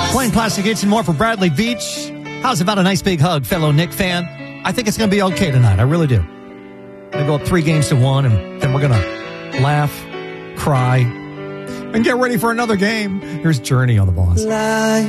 Playing Plastic Hits and more for Bradley Beach. How's about a nice big hug, fellow Knick fan? I think it's going to be okay tonight. I really do. Going to go up 3-1, and then we're going to laugh, cry, and get ready for another game. Here's Journey on The Boss.